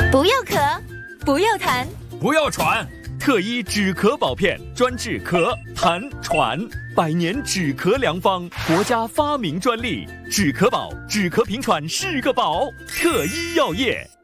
不要咳，不要痰， 不要喘。特医止咳宝片，专治咳、痰、喘，100年止咳良方，国家发明专利。止咳宝，止咳平喘是个宝。特医药业。